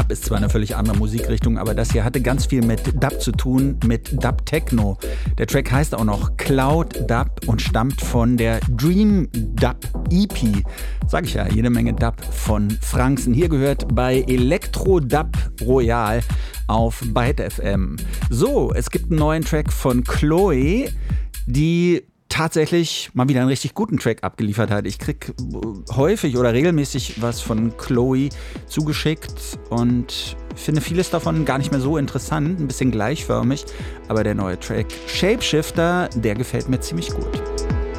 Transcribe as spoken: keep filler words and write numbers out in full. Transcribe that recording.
Dub ist zwar eine völlig andere Musikrichtung, aber das hier hatte ganz viel mit Dub zu tun, mit Dub Techno. Der Track heißt auch noch Cloud Dub und stammt von der Dream Dub E P. Sag ich ja, jede Menge Dub von Franksen. Hier gehört bei Elektro Dub Royal auf Byte F M. So, es gibt einen neuen Track von Chloe, die tatsächlich mal wieder einen richtig guten Track abgeliefert hat. Ich krieg häufig oder regelmäßig was von Chloe zugeschickt und finde vieles davon gar nicht mehr so interessant, ein bisschen gleichförmig, aber der neue Track Shapeshifter, der gefällt mir ziemlich gut.